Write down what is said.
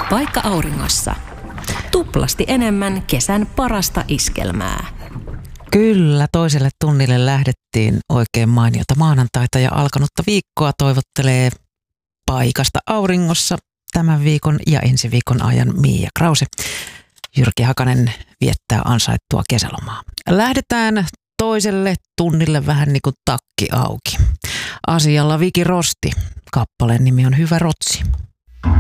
Paikka auringossa. Tuplasti enemmän kesän parasta iskelmää. Kyllä, toiselle tunnille lähdettiin. Oikein mainiota maanantaita ja alkanutta viikkoa toivottelee Paikasta auringossa tämän viikon ja ensi viikon ajan Miia Krause. Jyrki Hakanen viettää ansaittua kesälomaa. Lähdetään toiselle tunnille vähän niin kuin takki auki. Asialla Viki Rosti. Kappaleen nimi on Hyvä Rotsi.